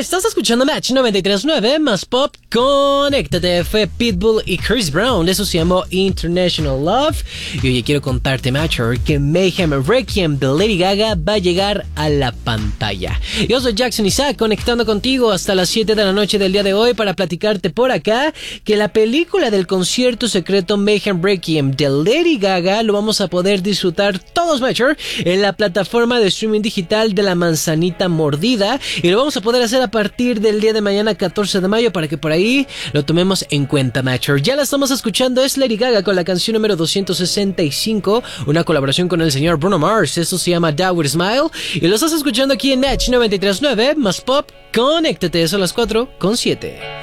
Estás escuchando Match 93.9 más pop. Conéctate. Fue Pitbull y Chris Brown. Eso se llamó International Love. Y oye, quiero contarte, Matcher, que Mayhem Requiem de Lady Gaga va a llegar a la pantalla. Yo soy Jackson Isaac, conectando contigo hasta las 7 de la noche del día de hoy para platicarte por acá que la película del concierto secreto Mayhem Requiem de Lady Gaga lo vamos a poder disfrutar todos, Matcher, en la plataforma de streaming digital de la manzanita mordida. Y lo vamos a poder hacer a partir del día de mañana, 14 de mayo, para que por ahí lo tomemos en cuenta, Matcher. Ya la estamos escuchando, es Lady Gaga con la canción número 265, una colaboración con el señor Bruno Mars. Eso se llama Die With a Smile. Y lo estás escuchando aquí en Match 93.9 más pop. Conéctate, son las 4:07.